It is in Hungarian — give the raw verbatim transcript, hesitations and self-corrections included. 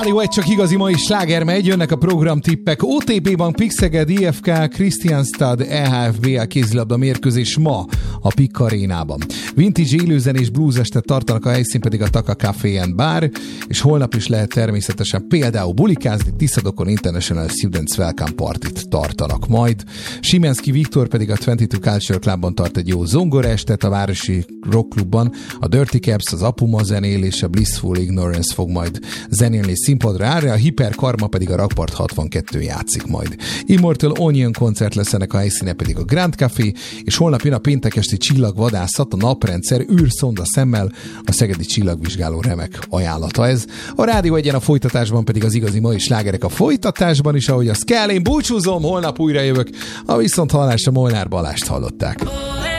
Rádió egy csak igazi mai sláger megy, jönnek a programtippek. o té pé Bank Pixeged, i ef ká, Kristianstad, é há ef bé el kézilabda mérkőzés ma a Pik Arénában. Vintage élőzenés blues estet tartanak, a helyszín pedig a Taka Café and Bar, és holnap is lehet természetesen például bulikázni, Tiszadokon International Students Welcome Party-t tartanak majd. Simenszky Viktor pedig a huszonkettő Culture Clubban tart egy jó zongora estet, a Városi Rock Clubban a Dirty Caps, az Apuma zenél és a Blissful Ignorance fog majd zenélni színpadra állni, a Hiper Karma pedig a Rakpart hatvankettő játszik majd. Immortal Onion koncert lesz, ennek a helyszíne pedig a Grand Café, és holnap jön a péntek esti csillagvadászat, a naprendszer űrszonda szemmel, a szegedi csillagvizsgáló remek ajánlata ez. A Rádió Egyen a folytatásban pedig az igazi mai slágerek a folytatásban is, ahogy azt kell. Én búcsúzom, holnap újra jövök, a viszont hallásra Molnár Balást hallották.